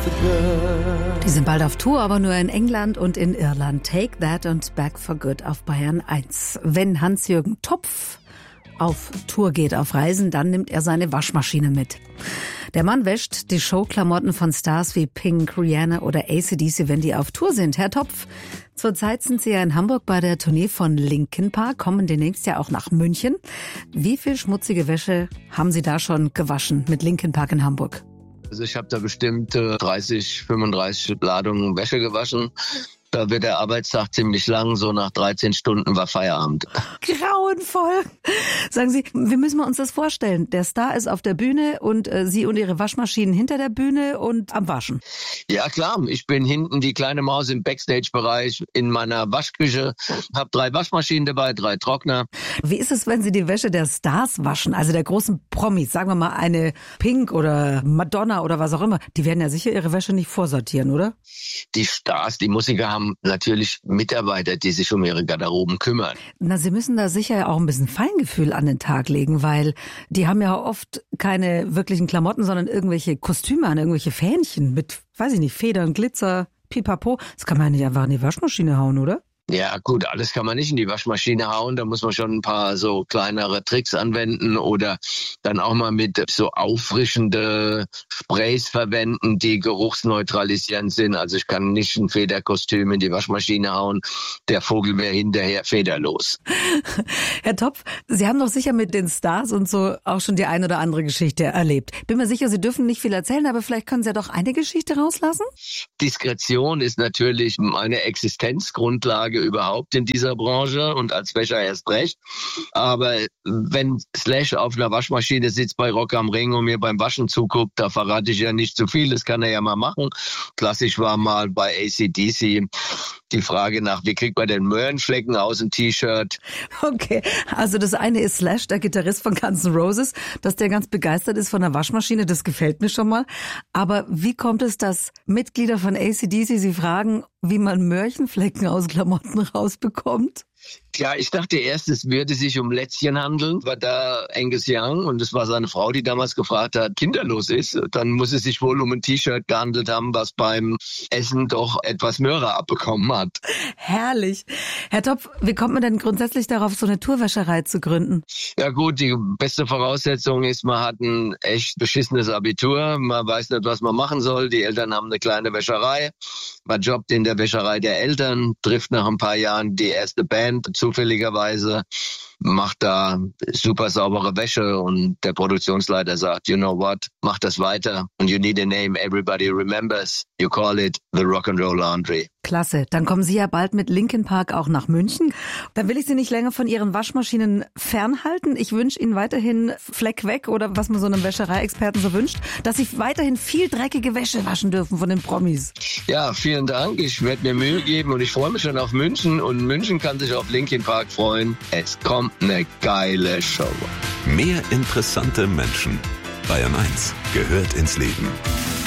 good. Die sind bald auf Tour, aber nur in England und in Irland. Take That und Back for Good auf Bayern 1. Wenn Hans-Jürgen Topf auf Tour geht, auf Reisen, dann nimmt er seine Waschmaschine mit. Der Mann wäscht die Showklamotten von Stars wie Pink, Rihanna oder AC/DC, wenn die auf Tour sind. Herr Topf, zurzeit sind Sie ja in Hamburg bei der Tournee von Linkin Park, kommen demnächst ja auch nach München. Wie viel schmutzige Wäsche haben Sie da schon gewaschen mit Linkin Park in Hamburg? Also ich habe da bestimmt 30, 35 Ladungen Wäsche gewaschen. Da wird der Arbeitstag ziemlich lang, so nach 13 Stunden war Feierabend. Grauenvoll. Sagen Sie, wie müssen wir uns das vorstellen? Der Star ist auf der Bühne und Sie und Ihre Waschmaschinen hinter der Bühne und am Waschen. Ja klar, ich bin hinten die kleine Maus im Backstage-Bereich in meiner Waschküche, habe 3 Waschmaschinen dabei, 3 Trockner. Wie ist es, wenn Sie die Wäsche der Stars waschen, also der großen Promis, sagen wir mal eine Pink oder Madonna oder was auch immer, die werden ja sicher ihre Wäsche nicht vorsortieren, oder? Die Stars, die Musiker haben natürlich Mitarbeiter, die sich um ihre Garderoben kümmern. Na, Sie müssen da sicher auch ein bisschen Feingefühl an den Tag legen, weil die haben ja oft keine wirklichen Klamotten, sondern irgendwelche Kostüme an, irgendwelche Fähnchen mit, weiß ich nicht, Federn, Glitzer, Pipapo. Das kann man ja nicht einfach in die Waschmaschine hauen, oder? Ja gut, alles kann man nicht in die Waschmaschine hauen, da muss man schon ein paar so kleinere Tricks anwenden oder dann auch mal mit so auffrischende Sprays verwenden, die geruchsneutralisierend sind. Also ich kann nicht ein Federkostüm in die Waschmaschine hauen, der Vogel wäre hinterher federlos. Herr Topf, Sie haben doch sicher mit den Stars und so auch schon die ein oder andere Geschichte erlebt. Bin mir sicher, Sie dürfen nicht viel erzählen, aber vielleicht können Sie ja doch eine Geschichte rauslassen? Diskretion ist natürlich meine Existenzgrundlage überhaupt in dieser Branche und als Wäscher erst recht. Aber wenn Slash auf einer Waschmaschine sitzt bei Rock am Ring und mir beim Waschen zuguckt, da verrate ich ja nicht zu viel, das kann er ja mal machen. Klassisch war mal bei AC/DC die Frage nach, wie kriegt man den Möhrenflecken aus dem T-Shirt? Okay, also das eine ist Slash, der Gitarrist von Guns N' Roses, dass der ganz begeistert ist von der Waschmaschine, das gefällt mir schon mal. Aber wie kommt es, dass Mitglieder von AC/DC Sie fragen, wie man Möhrchenflecken aus Klamotten rausbekommt? Ja, ich dachte erst, es würde sich um Lätzchen handeln, war da Angus Young und es war seine Frau, die damals gefragt hat, kinderlos ist. Dann muss es sich wohl um ein T-Shirt gehandelt haben, was beim Essen doch etwas Möhre abbekommen hat. Herrlich. Herr Topf, wie kommt man denn grundsätzlich darauf, so eine Tourwäscherei zu gründen? Ja gut, die beste Voraussetzung ist, man hat ein echt beschissenes Abitur, man weiß nicht, was man machen soll, die Eltern haben eine kleine Wäscherei, man jobbt in der Wäscherei der Eltern, trifft nach ein paar Jahren die erste Band, zufälligerweise, macht da super saubere Wäsche und der Produktionsleiter sagt, you know what, mach das weiter and you need a name everybody remembers, you call it the Rock'n'Roll Laundry. Klasse, dann kommen Sie ja bald mit Linkin Park auch nach München. Dann will ich Sie nicht länger von Ihren Waschmaschinen fernhalten. Ich wünsche Ihnen weiterhin Fleck weg oder was man so einem Wäschereiexperten so wünscht, dass Sie weiterhin viel dreckige Wäsche waschen dürfen von den Promis. Ja, vielen Dank. Ich werde mir Mühe geben und ich freue mich schon auf München und München kann sich auf Linkin Park freuen. Es kommt eine geile Show. Mehr interessante Menschen. Bayern 1 gehört ins Leben.